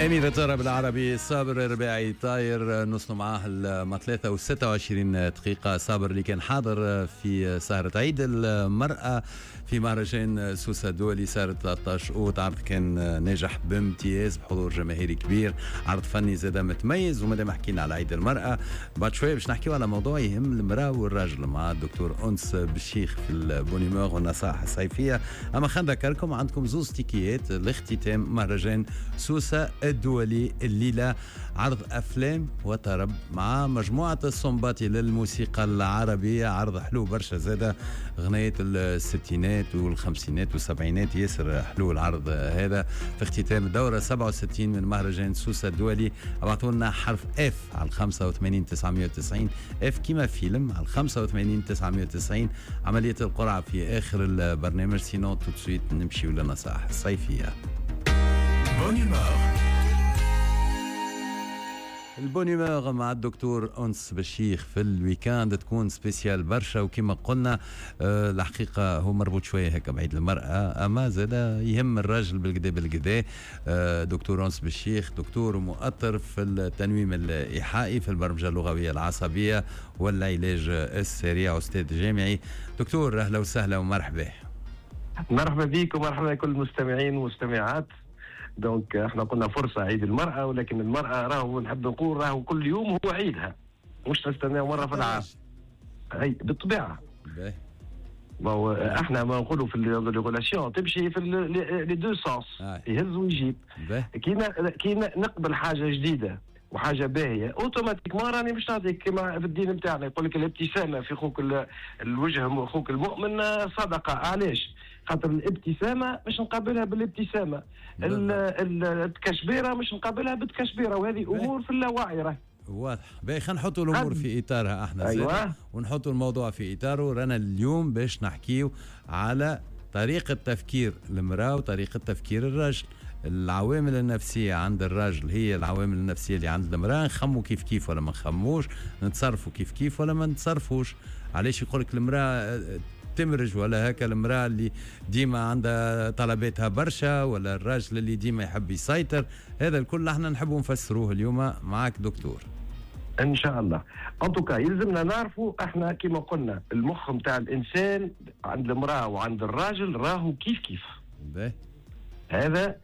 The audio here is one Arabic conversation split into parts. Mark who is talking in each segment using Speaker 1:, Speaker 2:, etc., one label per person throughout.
Speaker 1: أميرة طرب بالعربي. صابر رباعي طاير نوصلوا معاه ال 23 دقيقة. صابر اللي كان حاضر في سهرة عيد المرأة في مهرجان سوسة الدولي سهرة 13 أوت. عرض كان ناجح بامتياز بحضور جماهيري كبير، عرض فني زاد متميز. ومادام حكينا على عيد المرأة بعد شوية باش نحكيو على موضوع يهم المرأة والراجل مع الدكتور أنس بالشيخ في البونيمور والنصائح الصيفية. أما خلينا نذكركم عندكم زوز تيكيات لاختتام مهرجان سوسة الدولي الليلة، عرض أفلام وطرب مع مجموعة الصنباطي للموسيقى العربية. عرض حلو برشا زادة، غنية الستينات والخمسينات والسبعينات، ياسر حلو العرض هذا في اختتام الدورة 67 من مهرجان سوسة الدولي. ابعثوا لنا حرف اف على 85 990 اف كيما فيلم على 85 990. عملية القرعة في آخر البرنامج، سينو تو سويت نمشيو للنصائح الصيفية. البونيمور مع الدكتور أنس بالشيخ في الويكاند تكون سبيسيال برشا. وكما قلنا الحقيقة هو مربوط شوية هكا بعيد المرأة، أما زاد يهم الراجل بالقدا. دكتور أنس بالشيخ دكتور مؤطر في التنويم الإيحائي في البرمجة اللغوية العصبية والعلاج السريع، أستاذ جامعي. دكتور أهلا وسهلا ومرحبا.
Speaker 2: مرحبا بك ومرحبا بكل المستمعين والمستمعات. دونك احنا قلنا فرصة عيد المرأة، ولكن المرأة راهو نحب نقول راهو كل يوم هو عيدها، مش نستنى مرة في العام. اي بالطبيعة. احنا ما نقولوا في الريغولاسيون تمشي في لي دو سونس، يهز ويجيب. كي نقبل حاجة جديدة وحاجة باهية اوتوماتيكمون راني مش نعطيك كما في الدين بتاعنا يقول لك الابتسامة في خوك الوجه اخوك المؤمن صدقة. علاش؟ خاطر الابتسامة مش نقابلها بالابتسامة، التكشبيرة مش نقابلها بالتكشبيرة، وهذه أمور في اللاوعي راهي.
Speaker 1: واضح. باهي خلينا نحطوا الأمور في إطارها احنا.
Speaker 2: أيوة.
Speaker 1: ونحطوا الموضوع في إطاره. رانا اليوم باش نحكيو على طريقة تفكير المرأة وطريقة تفكير الرجل. العوامل النفسية عند الراجل هي العوامل النفسية اللي عند المرأة. نخمو كيف ولا ما نخموش، نتصرفوا كيف ولا ما نتصرفوش. علاش يقولك المرأة تمرج ولا هكا المرأة اللي ديما عندها طلباتها برشا، ولا الراجل اللي ديما يحب يسيطر؟ هذا الكل احنا نحبوا نفسروه اليوم معك دكتور
Speaker 2: ان شاء الله. انطوكا يلزمنا نعرفوا احنا كما قلنا المخ نتاع الانسان عند المرأة وعند الراجل راهو كيف. هذا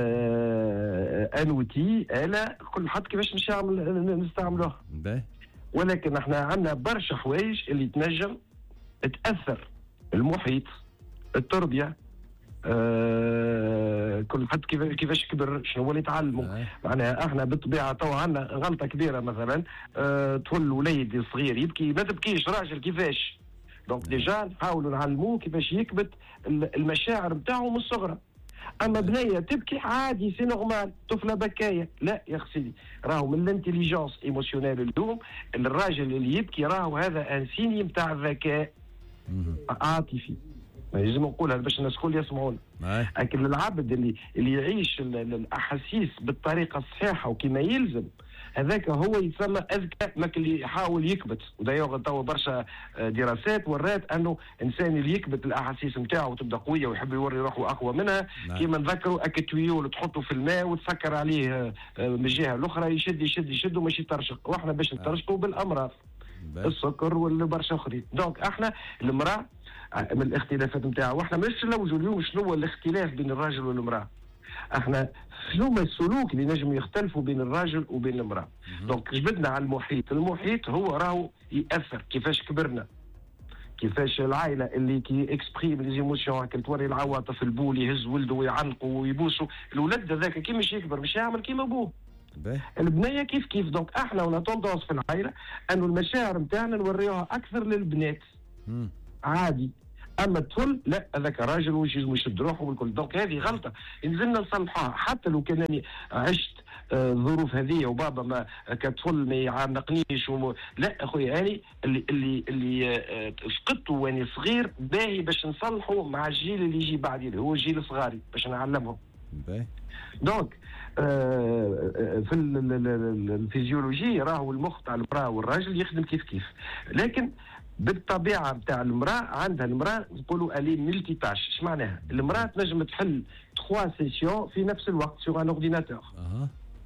Speaker 2: انوتي آلة كل حد كيفاش مش يعمل نستعملوه. ولكن احنا عندنا برشا حوايج اللي تنجم تأثر، المحيط، التربية، كل حد كيفاش كبر، شنو هو اللي تعلمه. معناها احنا بالطبيعة تو عندنا غلطة كبيرة، مثلا تقول وليد صغير يبكي ما تبكيش راجل كيفاش. دونك ديجا نحاولوا نعلموه كيفاش يكبت المشاعر نتاعو من الصغرى. اما بنيه تبكي عادي سي نورمال، طفله بكايه، لا يا سيدي راهو من الانتيليجونس ايموسيونيل اليوم الراجل اللي يبكي راهو هذا ان سيني نتاع الذكاء عاطفي. لازم نقولها باش الناس الكل يسمعونا. لكن العبد اللي يعيش الاحاسيس بالطريقه الصحيحه وكما يلزم، هذاك هو يسمى اذكى من اللي يحاول يكبت. ودايوغ تو برشا دراسات ورات انه الانسان اللي يكبت الاحاسيس نتاعو وتبدا قويه ويحب يوري روحه اقوى منها، كيما نذكروا التويول تحطه في الماء وتسكر عليه من الجهه الاخرى يشد وماشي يترشق. واحنا باش نترشقوا بالامراض السكر والبرشا اخرين. دونك احنا المراه من الاختلافات نتاعها، واحنا مش نلوجوا اليوم شنو هو الاختلاف بين الراجل والمراه، احنا شنو هما السلوك اللي نجم يختلفوا بين الراجل وبين المراه. دونك جبدنا على المحيط هو راهو ياثر كيفاش كبرنا، كيفاش العائله اللي كي اكسبريم لي ايموسيون هكا توري العواطف، البول يهز ولده ويعنقه ويبوسه، الولد هذاك كي مش يكبر مش يعمل كيما ابوه. البنيه كيف. دونك احنا ولا توندونس في العائله انه المشاعر نتاعنا نوريوها اكثر للبنات عادي، اما الطفل لا هذاك راجل ويشد روحه والكل. دونك هذه غلطه يلزمنا نصلحوها. حتى لو كان اني عشت الظروف هذه وبابا ما كطفل ما يعانقنيش لا اخويا اني اللي فقدته واني صغير باهي باش نصلحه مع الجيل اللي يجي بعدي اللي هو الجيل الصغاري باش نعلمهم. دونك في الفيزيولوجي راهو المخ تاع المراه والراجل يخدم كيف. لكن بالطبيعه نتاع المراه عندها المراه نقولوا الي ملتي تاش. اش معناها؟ المراه تنجم تحل 3 سيسيون في نفس الوقت سوغ ان اورديناتور.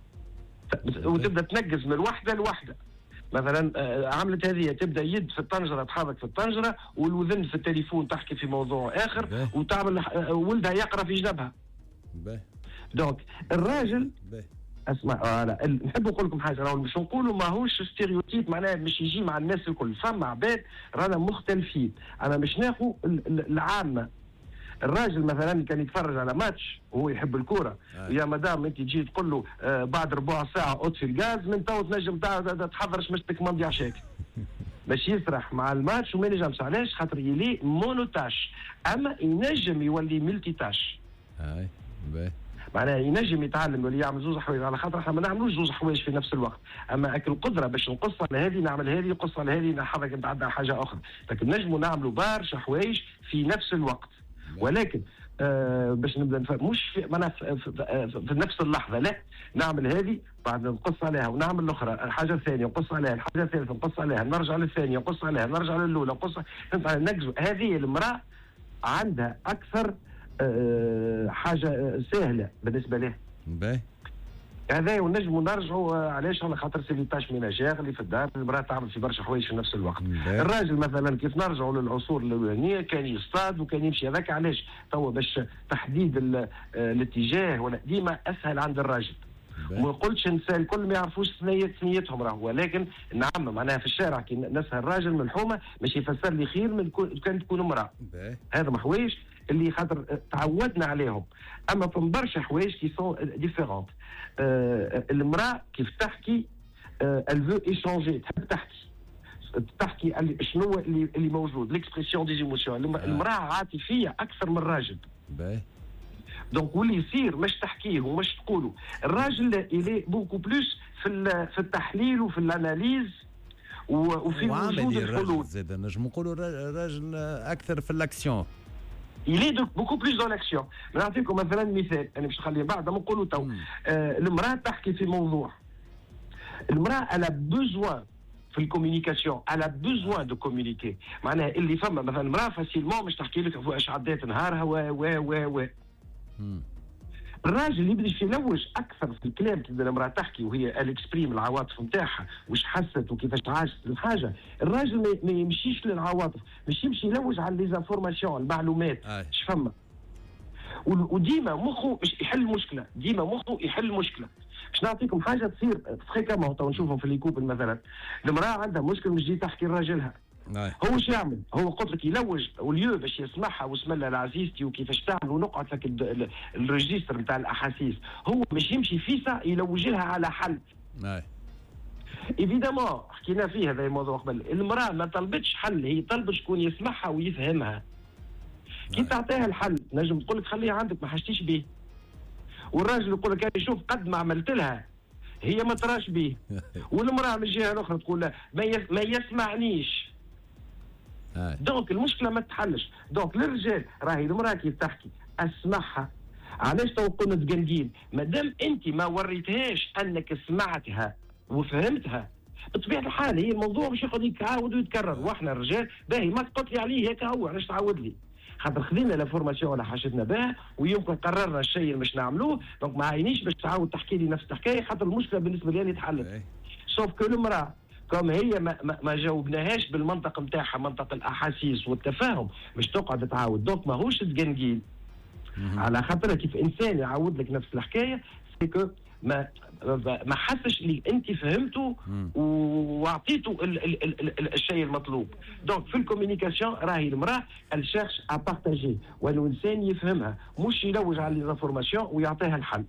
Speaker 2: وتبدا تنقز من وحده لوحده. مثلا عملت هذه، تبدا يد في الطنجره تحرك في الطنجره، والوذن في التليفون تحكي في موضوع اخر، وتعمل ولدها يقرا في جنبها. دونك الراجل اسمع، نحب نقول لكم حاجه، راهو مش نقولوا ماهوش ستيريوتيب، معناها مش يجي مع الناس الكل، فما عباد رانا مختلفين. انا مش ناخذ العامه. الراجل مثلا كان يتفرج على ماتش وهو يحب الكوره، يا مدام انت تجي تقول له بعد ربع ساعه اطفي الغاز، من تو تنجم تحضر شمشتك ماضي عشاك باش يسرح مع الماتش وما ينجمش. علاش؟ خاطر يلي مونوتاش، اما ينجم يولي ملتي تاش. معناها ينجم يتعلم ولا يعمل زوز حوايج، على خاطر احنا ما نعملوش زوز حوايج في نفس الوقت. اما اكل القدره باش نقص على هذه نعمل هذه، نقص على هذه نحرك نتعدى حاجه اخرى، لكن نجموا نعملوا برشا حوايج في نفس الوقت. ولكن باش نبدا مش في نفس اللحظه، لا، نعمل هذه بعد نقص عليها ونعمل الاخرى، الحاجه الثانيه نقص عليها، الحاجه الثالثه نقص عليها، نرجع للثانيه نقص عليها، نرجع للاولى نقص، نقص. هذه المراه عندها اكثر حاجه سهله بالنسبه لها. هذا ونجموا نرجعوا علاش؟ على خاطر سيفيتاش ميناجير اللي في الدار، المراه تعمل في برشا حوايج في نفس الوقت. الراجل مثلا كيف نرجعوا للعصور الاولانيه كان يصطاد وكان يمشي، هذاك علاش توا باش تحديد الاتجاه ولا ديما اسهل عند الراجل. وما نقولش النساء الكل ما يعرفوش ثنيتهم راهو، ولكن نعم معناها في الشارع كي نسهل الراجل من الحومه باش يفسر لي خير من كان تكون امراه. هذا ما حوايج اللي خاطر تعودنا عليهم. اما فما برشا حوايج كي سون ديفيرونت. المراه كيف تحكي elle veut échanger، تحب تحكي شنو اللي موجود، ليكسبرسيون دي ايموسيون. المراه عاطفيه اكثر من الراجل. دونك واللي يصير مش تحكيه ومش تقوله. الراجل إلي بوكو بلوس في التحليل وفي الاناليز وفي وجود الحلول.
Speaker 1: زاد نجم نقولوا الراجل اكثر في الاكسيون.
Speaker 2: Il est beaucoup plus dans l'action. نعطيكم مثلا مثال، انا باش نخليه بعد ما نقولوا تو. المراه تحكي في موضوع، المراه elle a besoin في الكوميونيكاسيون، elle a besoin de communiquer. معناها اللي فما مثلا المراه فاسيلمون مش تحكي لك واش عدات نهارها و الراجل يبدا يلوج اكثر في الكلام كي المراه تحكي وهي الاكسبريم العواطف نتاعها واش حست وكيفاش عاشت الحاجه. الراجل ما يمشيش للعواطف، مش يمشي يلوج على لي زانفورماسيون المعلومات اش فما. وديما مخه يحل مشكله، ديما مخه يحل مشكله. باش نعطيكم حاجه تصير فريكامون تو نشوفهم في الكوبل مثلا، المراه عندها مشكل مش تجي تحكي لراجلها. هو شو يعمل؟ هو قلت لك يلوج وليو باش يسمعها واسم الله العزيزتي وكيفاش تعمل ونقعد لك الريجستر نتاع الاحاسيس، هو باش يمشي فيسا يلوج لها على حل. ايفيدامون حكينا فيه هذا الموضوع قبل، المراه ما طلبتش حل، هي طلبت شكون يسمعها ويفهمها. كي تعطيها الحل نجم تقول لك خليها عندك ما حاجتيش به، والراجل يقول لك شوف قد ما عملت لها هي ما تراش به. والمراه من الجهه الاخرى تقول لا ما يسمعنيش. دونك المشكله ما تحلش. دونك للرجال راهي المراه كي تحكي اسمعها. علاش تو قلنا تقنقين؟ مادام انت ما وريتهاش انك سمعتها وفهمتها، بطبيعه الحال هي الموضوع باش يقعد يتعاود ويتكرر. واحنا الرجال باهي ما تقول لي عليه هيك، هو علاش تعاود لي؟ خاطر خذينا لا فورماسيون ولا حاجتنا بها ويمكن قررنا الشيء اللي مش نعملوه، دونك ما عينيش باش تعاود تحكي لي نفس الحكايه، خاطر المشكله بالنسبه لي تحلت. سوف كو المراه كم هي ما جاوبناهاش بالمنطق نتاعها، منطق الاحاسيس والتفاهم، مش تقعد تعاود. دونك ماهوش تقنقين على خاطر كيف انسان يعاود لك نفس الحكايه سيكو ما حسش اللي انت فهمته واعطيته الشيء المطلوب. دونك في الكوميونيكاسيون راهي المراه الشيرش ا بارتاجي والانسان يفهمها، مش يلوج على لي انفورماسيون ويعطيها الحل.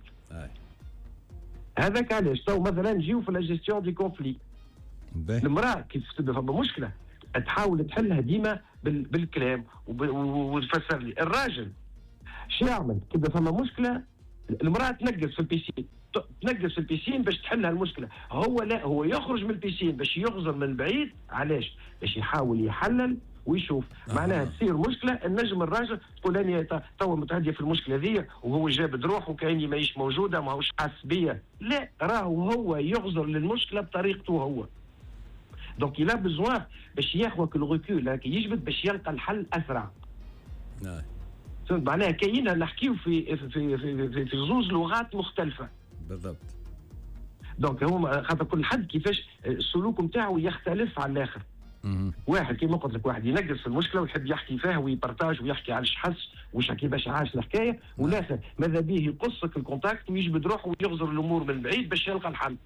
Speaker 2: هذاك علاش تو مثلا نجيو في لا جيستيون دي كونفلي. المراه كيف تبدا فما مشكله تحاول تحلها ديما بالكلام وتفسر لي. الراجل شو يعمل؟ كيبدا فما مشكله المراه تنقص في البيسين باش تحلها المشكله، هو لا، هو يخرج من البيسين باش يغزر من بعيد. علاش؟ باش يحاول يحلل ويشوف. معناها تصير مشكله النجم الراجل تقول اني تو متهديه في المشكله ذي وهو جاب روحه وكاني ماهيش موجوده ماهوش حاس بيا، لا، راهو هو يغزر للمشكله بطريقته هو. دونك يلا بزوان باش ياخذ الريكول يجبد باش يلقى الحل اسرع. معناها كاينه نحكيو في زوز لغات مختلفه.
Speaker 1: بالضبط.
Speaker 2: دونك هما خاطر كل حد كيفاش السلوك نتاعو يختلف عن الاخر. واحد كيما قلت لك واحد ينقص في المشكله ويحب يحكي فيها ويبارتاج ويحكي على حس وش كيفاش عاش الحكايه، والاخر ماذا به يقصك الكونتاكت ويجبد روحه ويغزر الامور من بعيد باش يلقى الحل.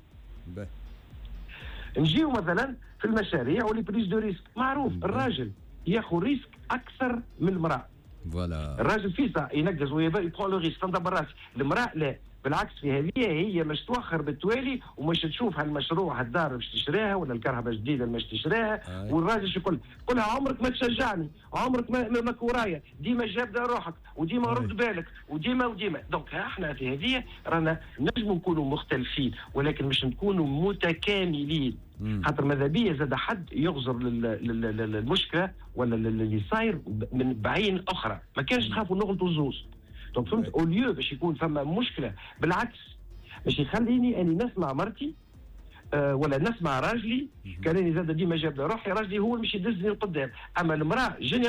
Speaker 2: نجيو مثلا في المشاريع ولي بريز دو ريسك، معروف الراجل ياخذ ريسك اكثر من المراه.
Speaker 1: فوالا
Speaker 2: الراجل فيسا ينقز ويبقى لو ريسك، تنضب الراس. المراه لا، بالعكس في هذه هي مش توخر بالتوالي ومش تشوف هالمشروع هالدار باش تشريها ولا الكرهبه جديده باش تشريها. والراجل شو يقول لها عمرك ما تشجعني، عمرك ما ورايا، ديما جابده روحك وديما رد بالك وديما. دونك احنا في هذه رانا نجم نكونوا مختلفين ولكن مش نكونوا متكاملين. خاطر ماذا بيا زاد حد يغزر للمشكله ولا اللي صاير من بعين اخرى، ما كانش تخافوا نغلطوا زوز. دونك فهمت، اوليو باش يكون فما مشكله بالعكس باش يخليني اني نسمع مرتي ولا نسمع راجلي، كان زاد ديما جاب روحي راجلي هو اللي باش يدزني لقدام. اما المراه